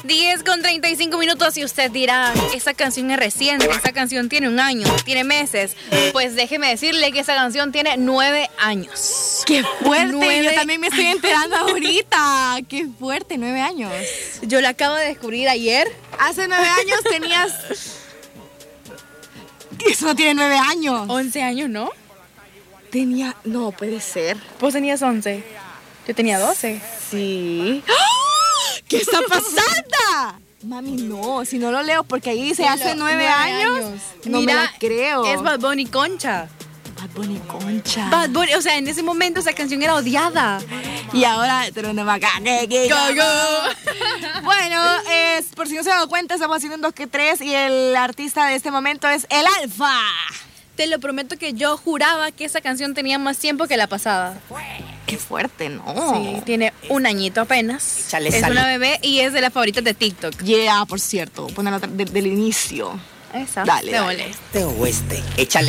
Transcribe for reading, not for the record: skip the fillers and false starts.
10:35 y usted dirá, esa canción es reciente, esa canción tiene 1 año, tiene meses. Pues déjeme decirle que esa canción tiene 9 años. ¡Qué fuerte! Yo también me estoy enterando ahorita. ¡Qué fuerte! 9 años. Yo la acabo de descubrir ayer. Hace 9 años tenías... Eso no tiene 9 años. 11 años, ¿no? Tenía... No, puede ser. Vos tenías 11. Yo tenía 12. Sí. ¿Qué está pasando? Mami, no. Si no lo leo porque ahí dice hace 9 años. No Mira, me la creo. Es Bad Bunny Concha. Bad Bunny Concha. Bad Bunny, o sea, en ese momento esa canción era odiada. Y ahora... Bueno, por si no se han dado cuenta, estamos haciendo un 2 que 3 y el artista de este momento es el Alfa. Te lo prometo que yo juraba que esa canción tenía más tiempo que la pasada. Qué fuerte, ¿no? Sí, tiene 1 añito apenas. Échale, es sale. una bebé y es de las favoritas de TikTok. Yeah, por cierto, ponela del inicio. Esa. Dale, de dale. ole. Este oeste. Échale.